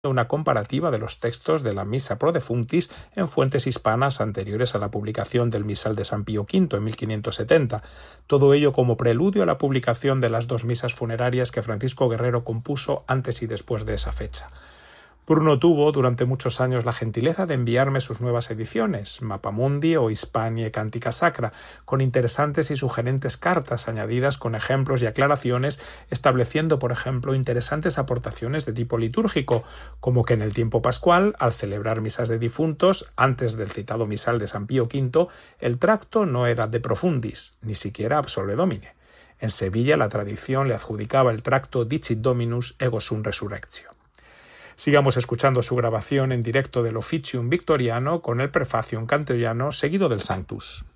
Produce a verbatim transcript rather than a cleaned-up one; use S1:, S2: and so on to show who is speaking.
S1: una comparativa de los textos de la Missa Pro Defunctis en fuentes hispanas anteriores a la publicación del Misal de San Pío quinto en mil quinientos setenta, todo ello como preludio a la publicación de las dos misas funerarias que Francisco Guerrero compuso antes y después de esa fecha. Bruno tuvo durante muchos años la gentileza de enviarme sus nuevas ediciones, Mapamundi o Hispaniae Cantica Sacra, con interesantes y sugerentes cartas añadidas con ejemplos y aclaraciones, estableciendo, por ejemplo, interesantes aportaciones de tipo litúrgico, como que en el tiempo pascual, al celebrar misas de difuntos, antes del citado misal de San Pío quinto, el tracto no era de profundis, ni siquiera absolve domine. En Sevilla la tradición le adjudicaba el tracto Dicit Dominus ego sum resurrectio. Sigamos escuchando su grabación en directo del Officium Victoriano con el prefacio en castellano seguido del Sanctus.